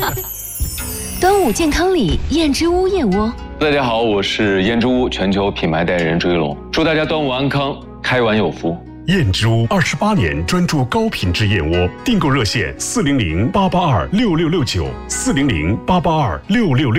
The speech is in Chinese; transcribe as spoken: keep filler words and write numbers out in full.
端午健康里，燕之屋燕窝。 大家好，我是燕之屋全球品牌代言人朱一龙，祝大家端午安康，开碗有福。 燕之屋二十八年专注高品质燕窝，订购热线四零零八八二六六六九四零零八八二六六六。